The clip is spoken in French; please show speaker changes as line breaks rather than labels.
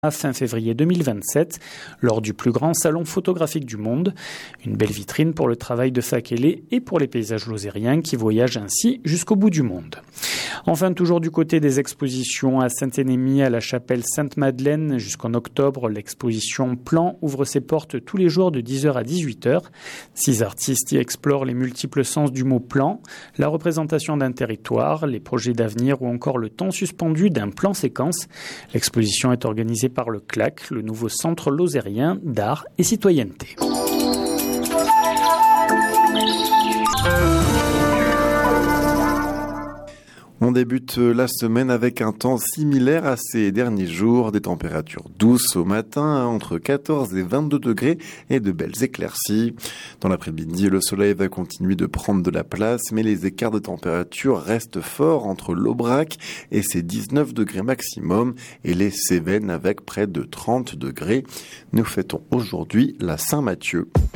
fin février 2027, lors du plus grand salon photographique du monde. Une belle vitrine pour le travail de Fakélé et pour les paysages lozériens qui voyagent ainsi jusqu'au bout du monde. Enfin, toujours du côté des expositions à Saint-Énémy, à la chapelle Sainte-Madeleine, jusqu'en octobre, l'exposition Plan ouvre ses portes tous les jours de 10h à 18h. 6 artistes y explorent les multiples sens du mot plan, la représentation d'un territoire, les projets d'avenir ou encore le temps suspendu d'un plan séquence. L'exposition est organisée par le CLAC, le nouveau centre lozérien d'art et citoyenneté.
On débute la semaine avec un temps similaire à ces derniers jours, des températures douces au matin, entre 14 et 22 degrés et de belles éclaircies. Dans l'après-midi, le soleil va continuer de prendre de la place, mais les écarts de température restent forts entre l'Aubrac et ses 19 degrés maximum et les Cévennes avec près de 30 degrés. Nous fêtons aujourd'hui la Saint-Mathieu.